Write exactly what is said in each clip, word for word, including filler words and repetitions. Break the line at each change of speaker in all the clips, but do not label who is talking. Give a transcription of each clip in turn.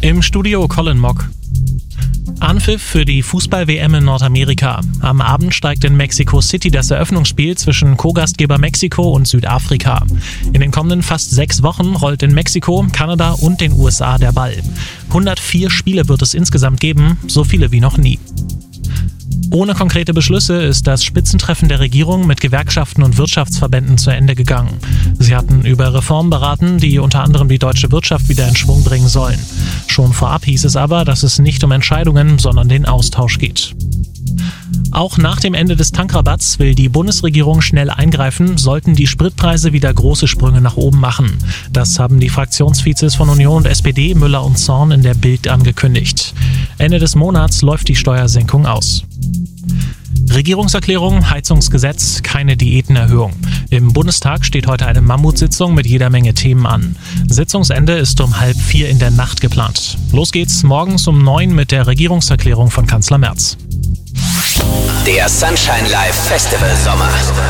Im Studio Colin Mock. Anpfiff für die Fußball-W M in Nordamerika. Am Abend steigt in Mexico City das Eröffnungsspiel zwischen Co-Gastgeber Mexiko und Südafrika. In den kommenden fast sechs Wochen rollt in Mexiko, Kanada und den U S A der Ball. hundertvier Spiele wird es insgesamt geben, so viele wie noch nie. Ohne konkrete Beschlüsse ist das Spitzentreffen der Regierung mit Gewerkschaften und Wirtschaftsverbänden zu Ende gegangen. Sie hatten über Reformen beraten, die unter anderem die deutsche Wirtschaft wieder in Schwung bringen sollen. Schon vorab hieß es aber, dass es nicht um Entscheidungen, sondern den Austausch geht. Auch nach dem Ende des Tankrabatts will die Bundesregierung schnell eingreifen, sollten die Spritpreise wieder große Sprünge nach oben machen. Das haben die Fraktionsvizes von Union und S P D, Müller und Zorn, in der Bild angekündigt. Ende des Monats läuft die Steuersenkung aus. Regierungserklärung, Heizungsgesetz, keine Diätenerhöhung. Im Bundestag steht heute eine Mammutsitzung mit jeder Menge Themen an. Sitzungsende ist um halb vier in der Nacht geplant. Los geht's morgens um neun mit der Regierungserklärung von Kanzler Merz.
Der Sunshine Live Festival Sommer.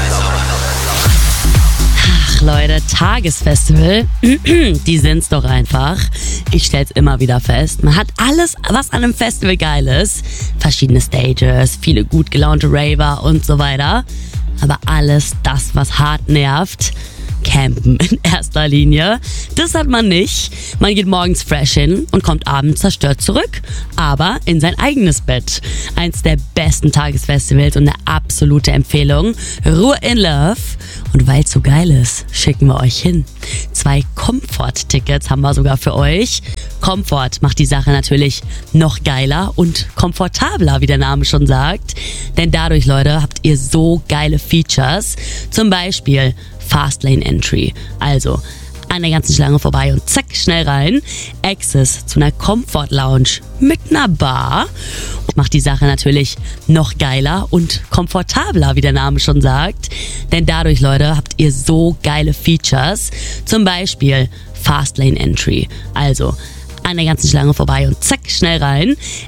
Ach Leute, Tagesfestival, die sind's doch einfach. Ich stell's immer wieder fest. Man hat alles, was an einem Festival geil ist. Verschiedene Stages, viele gut gelaunte Raver und so weiter. Aber alles das, was hart nervt, Campen in erster Linie. Das hat man nicht. Man geht morgens fresh hin und kommt abends zerstört zurück, aber in sein eigenes Bett. Eins der besten Tagesfestivals und eine absolute Empfehlung. Ruhe in Love. Und weil es so geil ist, schicken wir euch hin. Zwei Komfort-Tickets haben wir sogar für euch. Komfort macht die Sache natürlich noch geiler und komfortabler, wie der Name schon sagt. Denn dadurch, Leute, habt ihr so geile Features. Zum Beispiel Fastlane Entry. Also an der ganzen Schlange vorbei und zack, schnell rein. Access zu einer Comfort Lounge mit einer Bar. Macht die Sache natürlich noch geiler und komfortabler, wie der Name schon sagt. Denn dadurch, Leute, habt ihr so geile Features. Zum Beispiel Fastlane Entry. Also an der ganzen Schlange vorbei und zack, schnell rein.